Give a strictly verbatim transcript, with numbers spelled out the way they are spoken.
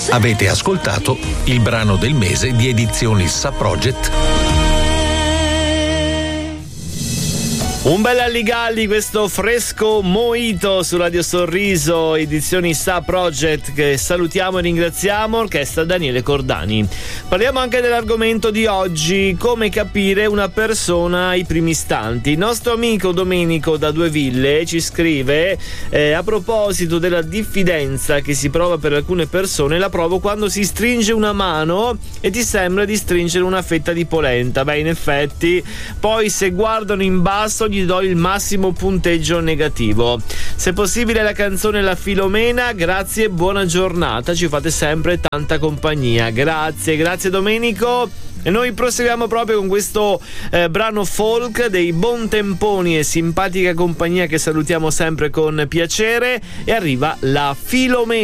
Avete ascoltato il brano del mese di Edizioni Sa Project. Un bel alligalli, questo fresco mojito su Radio Sorriso, Edizioni Sa Project, che salutiamo e ringraziamo, orchestra Daniele Cordani. Parliamo anche dell'argomento di oggi, come capire una persona ai primi istanti. Il nostro amico Domenico da Due Ville ci scrive eh, a proposito della diffidenza che si prova per alcune persone: la provo quando si stringe una mano e ti sembra di stringere una fetta di polenta. Beh, in effetti, poi se guardano in basso gli do il massimo punteggio negativo. Se possibile la canzone La Filomena, grazie, buona giornata, ci fate sempre tanta compagnia. Grazie, grazie Domenico. E noi proseguiamo proprio con questo eh, brano folk dei Buontemponi e simpatica compagnia che salutiamo sempre con piacere, e arriva La Filomena.